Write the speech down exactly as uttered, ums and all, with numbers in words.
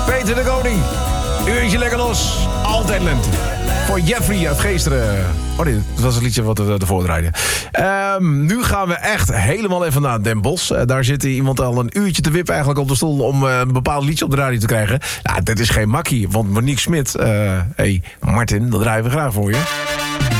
Peter de Koning. Uurtje lekker los. Altijd lente. Voor Jeffrey uit Geesteren. Oh nee, dat was het liedje wat we ervoor draaiden. Um, nu gaan we echt helemaal even naar Den Bosch. Uh, daar zit iemand al een uurtje te wippen eigenlijk op de stoel... om uh, een bepaald liedje op de radio te krijgen. Nou, dit is geen makkie, want Monique Smit... Uh, hey, Martin, dat draaien we graag voor je.